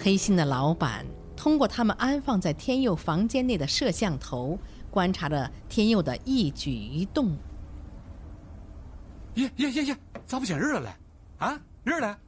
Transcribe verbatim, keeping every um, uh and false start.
黑心的老板通过他们安放在天佑房间内的摄像头，观察着天佑的一举一动。 耶耶耶耶，咋不见人了嘞？啊，人呢？